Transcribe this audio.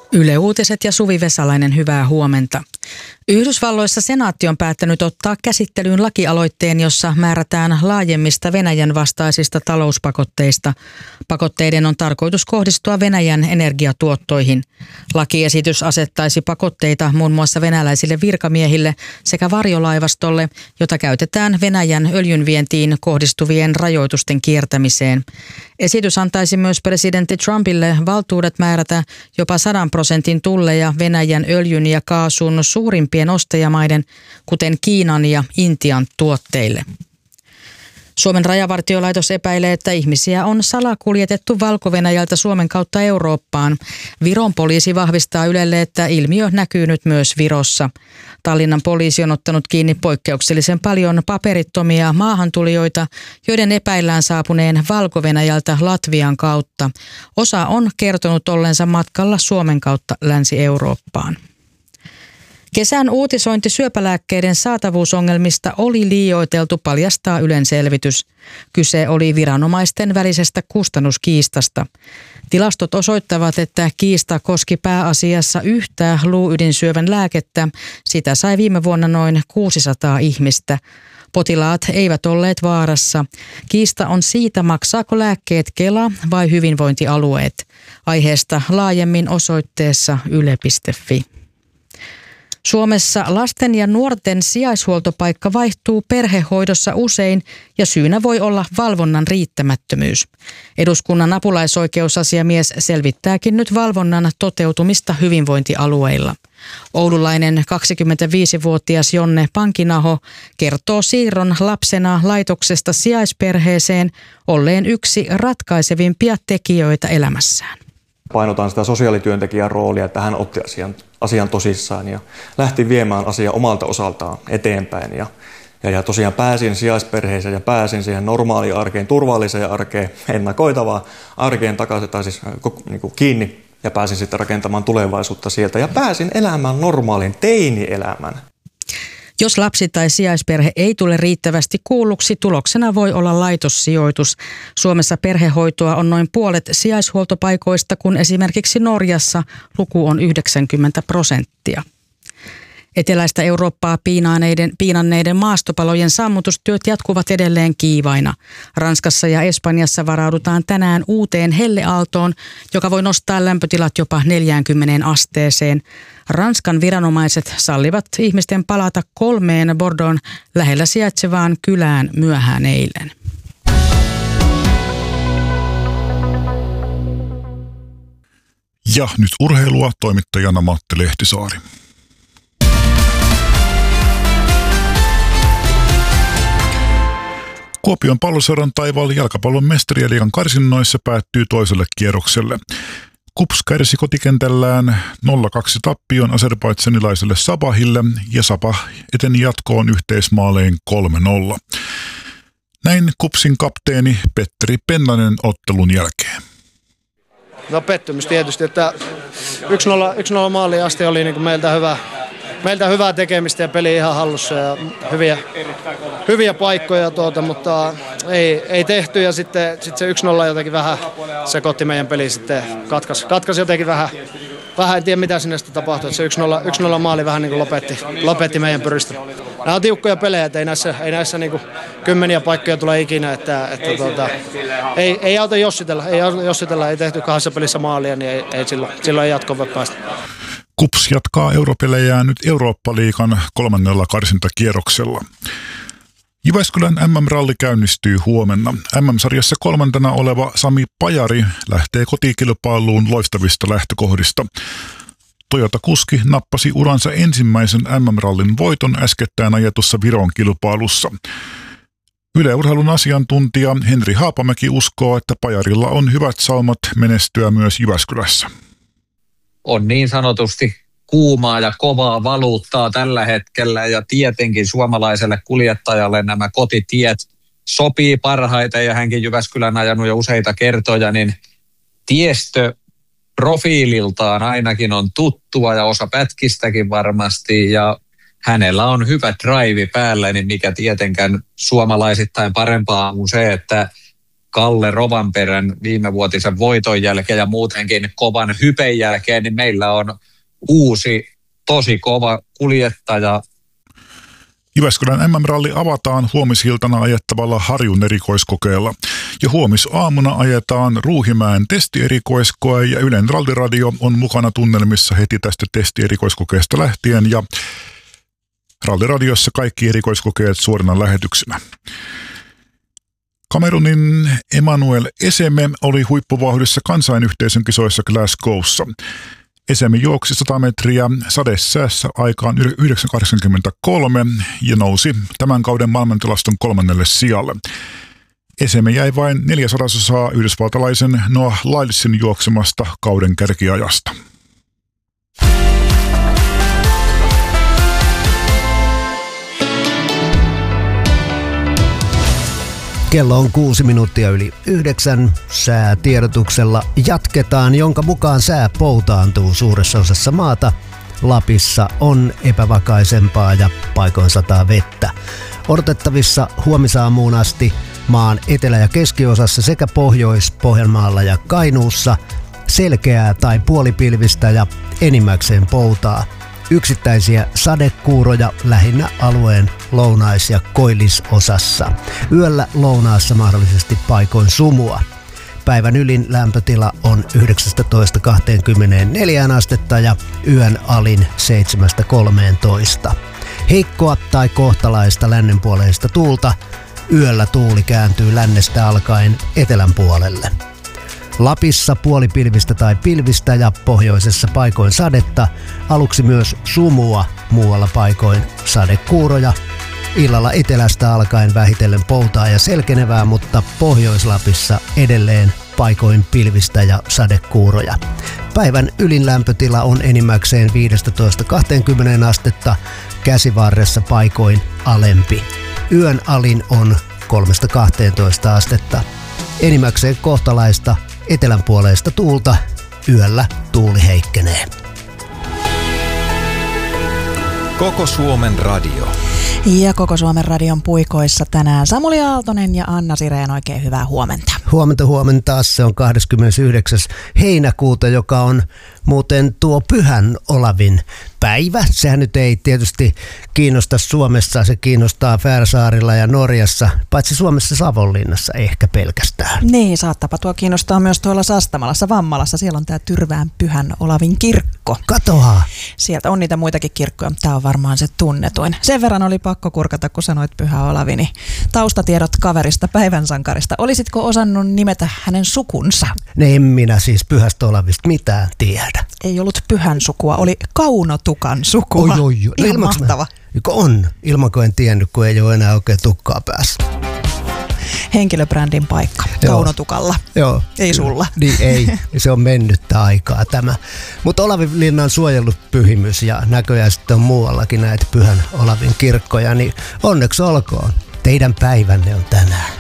Yle Uutiset ja Suvi Vesalainen, hyvää huomenta. Yhdysvalloissa senaatti on päättänyt ottaa käsittelyyn lakialoitteen, jossa määrätään laajemmista Venäjän vastaisista talouspakotteista. Pakotteiden on tarkoitus kohdistua Venäjän energiatuottoihin. Lakiesitys asettaisi pakotteita muun muassa venäläisille virkamiehille sekä varjolaivastolle, jota käytetään Venäjän öljynvientiin kohdistuvien rajoitusten kiertämiseen. Esitys antaisi myös presidentti Trumpille valtuudet määrätä jopa 100% tulleja Venäjän öljyn ja kaasun suurimpien ostajamaiden, kuten Kiinan ja Intian tuotteille. Suomen rajavartiolaitos epäilee, että ihmisiä on salakuljetettu Valko-Venäjältä Suomen kautta Eurooppaan. Viron poliisi vahvistaa Ylelle, että ilmiö näkyy nyt myös Virossa. Tallinnan poliisi on ottanut kiinni poikkeuksellisen paljon paperittomia maahantulijoita, joiden epäillään saapuneen Valko-Venäjältä Latvian kautta. Osa on kertonut ollensa matkalla Suomen kautta Länsi-Eurooppaan. Kesän uutisointi syöpälääkkeiden saatavuusongelmista oli liioiteltu, paljastaa Ylen selvitys. Kyse oli viranomaisten välisestä kustannuskiistasta. Tilastot osoittavat, että kiista koski pääasiassa yhtä luuydinsyövän lääkettä. Sitä sai viime vuonna noin 600 ihmistä. Potilaat eivät olleet vaarassa. Kiista on siitä, maksaako lääkkeet Kela vai hyvinvointialueet. Aiheesta laajemmin osoitteessa yle.fi. Suomessa lasten ja nuorten sijaishuoltopaikka vaihtuu perhehoidossa usein ja syynä voi olla valvonnan riittämättömyys. Eduskunnan apulaisoikeusasiamies selvittääkin nyt valvonnan toteutumista hyvinvointialueilla. Oululainen 25-vuotias Jonne Pankinaho kertoo siirron lapsena laitoksesta sijaisperheeseen olleen yksi ratkaisevimpia tekijöitä elämässään. Painotan sitä sosiaalityöntekijän roolia, että hän otti asian tosissaan ja lähti viemään asiaa omalta osaltaan eteenpäin. Ja tosiaan pääsin sijaisperheeseen ja pääsin siihen normaaliin arkeen, turvalliseen arkeen, ennakoitavaan arkeen takaisin tai siis kiinni ja pääsin sitten rakentamaan tulevaisuutta sieltä ja pääsin elämään normaalin teini-elämän. Jos lapsi tai sijaisperhe ei tule riittävästi kuulluksi, tuloksena voi olla laitossijoitus. Suomessa perhehoitoa on noin puolet sijaishuoltopaikoista, kun esimerkiksi Norjassa luku on 90%. Eteläistä Eurooppaa piinanneiden maastopalojen sammutustyöt jatkuvat edelleen kiivaina. Ranskassa ja Espanjassa varaudutaan tänään uuteen helleaaltoon, joka voi nostaa lämpötilat jopa 40 asteeseen. Ranskan viranomaiset sallivat ihmisten palata 3 Bordeauxn lähellä sijaitsevaan kylään myöhään eilen. Ja nyt urheilua, toimittajana Matti Lehtisaari. Kuopion Palloseuran Taival jalkapallon mestariliigan karsinnoissa päättyy toiselle kierrokselle. KuPS kärsi kotikentällään 0-2 tappion azerbaidžanilaiselle Sabahille ja Sabah eteni jatkoon yhteismaalein 3-0. Näin KuPSin kapteeni Petteri Pennanen ottelun jälkeen. No pettymys tietysti, että 1-0 maaliin asti oli niin kuin meiltä hyvää tekemistä ja peli ihan hallussa ja hyviä paikkoja, mutta ei tehty ja sitten se 1-0 jotenkin vähän sekoitti meidän peli sitten, katkaisi jotenkin vähän, en tiedä mitä sinne sitten tapahtui, että se 1-0 maali vähän niin kuin lopetti meidän pyristä. Nämä on tiukkoja pelejä, että ei näissä niin kuin kymmeniä paikkoja tule ikinä, että ei auta jossitella, ei tehty 2 pelissä maalia, niin silloin ei jatkoon voi päästä. KuPS jatkaa europelejään nyt Eurooppa-liigan 3. karsintakierroksella. Jyväskylän MM-ralli käynnistyy huomenna. MM-sarjassa 3. oleva Sami Pajari lähtee kotikilpailuun loistavista lähtökohdista. Toyota-kuski nappasi uransa ensimmäisen MM-rallin voiton äskettäin ajetussa Viron kilpailussa. Yle Urheilun asiantuntija Henri Haapamäki uskoo, että Pajarilla on hyvät saumat menestyä myös Jyväskylässä. On niin sanotusti kuumaa ja kovaa valuuttaa tällä hetkellä ja tietenkin suomalaiselle kuljettajalle nämä kotitiet sopii parhaiten ja hänkin Jyväskylän ajanut jo useita kertoja, niin tiestö profiililtaan ainakin on tuttua ja osa pätkistäkin varmasti ja hänellä on hyvä drive päällä, niin mikä tietenkään suomalaisittain parempaa on se, että Kalle Rovanperän viimevuotisen voiton jälkeen ja muutenkin kovan hypen jälkeen, niin meillä on uusi tosi kova kuljettaja. Jyväskylän MM-ralli avataan huomisiltana ajettavalla Harjun erikoiskokeella. Ja huomisaamuna ajetaan Ruuhimäen testierikoiskoe ja Ylen ralliradio on mukana tunnelmissa heti tästä testierikoiskokeesta lähtien ja ralliradiossa kaikki erikoiskokeet suorana lähetyksenä. Kamerunin Emmanuel Eseme oli huippuvauhdissa kansainyhteisön kisoissa Glasgowssa. Eseme juoksi 100 metriä sadesäässä aikaan 9.83 ja nousi tämän kauden maailmantilaston 3. sijalle. Eseme jäi vain 4/100 yhdysvaltalaisen Noah Lylesin juoksemasta kauden kärkiajasta. Kello on 8:06. Säätiedotuksella jatketaan, jonka mukaan sää poutaantuu suuressa osassa maata. Lapissa on epävakaisempaa ja paikoin sataa vettä. Odotettavissa huomisaamuun asti maan etelä- ja keskiosassa sekä Pohjois-Pohjanmaalla ja Kainuussa selkeää tai puolipilvistä ja enimmäkseen poutaa. Yksittäisiä sadekuuroja lähinnä alueen lounais- ja koillisosassa. Yöllä lounaassa mahdollisesti paikoin sumua. Päivän ylin lämpötila on 19-24 astetta ja yön alin 7-13. Heikkoa tai kohtalaista lännenpuoleista tuulta. Yöllä tuuli kääntyy lännestä alkaen etelän puolelle. Lapissa puolipilvistä tai pilvistä ja pohjoisessa paikoin sadetta, aluksi myös sumua, muualla paikoin sadekuuroja. Illalla etelästä alkaen vähitellen poutaa ja selkenevää, mutta Pohjois-Lapissa edelleen paikoin pilvistä ja sadekuuroja. Päivän ylin lämpötila on enimmäkseen 15-20 astetta, käsivarressa paikoin alempi. Yön alin on 3-12 astetta. Enimmäkseen kohtalaista etelänpuoleista tuulta, yöllä tuuli heikkenee. Koko Suomen radio. Ja Koko Suomen radion puikoissa tänään Samuli Aaltonen ja Anna Sireen, oikein hyvää huomenta. Huomenta. Se on 29. heinäkuuta, joka on muuten tuo Pyhän Olavin päivä. Sehän nyt ei tietysti kiinnosta Suomessa, se kiinnostaa Färsaarilla ja Norjassa, paitsi Suomessa Savonlinnassa ehkä pelkästään. Niin, saattapa tuo kiinnostaa myös tuolla Sastamalassa, Vammalassa. Siellä on tämä Tyrvään Pyhän Olavin kirkko. Katoaa. Sieltä on niitä muitakin kirkkoja, mutta tämä on varmaan se tunnetuin. Sen verran oli pakko kurkata, kun sanoit Pyhä Olavi, niin taustatiedot kaverista, päivän sankarista. Olisitko osannut nimetä hänen sukunsa? En minä siis Pyhästä Olavista mitään tiedä. Ei ollut Pyhän sukua, oli Kaunotukan sukua. Ihan mahtava. On, ilmanko en tiennyt, kun ei ole enää oikein tukkaa päässä. Henkilöbrändin paikka Kaunotukalla. Joo. Ei sulla. Niin ei, se on mennyttä aikaa tämä. Mutta Olavinlinna on suojellut pyhimys ja näköjään sitten on muuallakin näitä Pyhän Olavin kirkkoja, niin onneksi olkoon. Teidän päivänne on tänään.